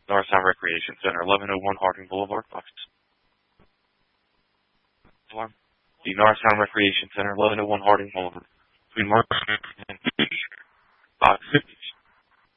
Norristown Recreation Center, 1101 Harding Boulevard, Box. Alarm. The Norristown Recreation Center, 1101 Harding Boulevard. Between Mark and Box 50.